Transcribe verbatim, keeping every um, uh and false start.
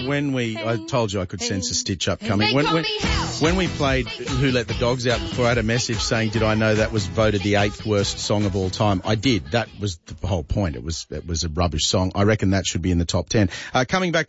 when we, I told you I could sense a stitch up coming. When, when, when we played Who Let the Dogs Out before, I had a message saying, did I know that was voted the eighth worst song of all time? I did. That was the whole point. It was, it was a rubbish song. I reckon that should be in the top ten. Uh, coming back